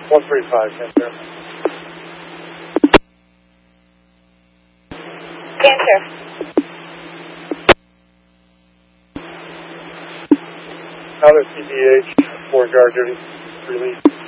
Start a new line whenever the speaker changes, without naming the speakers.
135, Cancer.
Cancer.
Out of CDH for guard duty, release.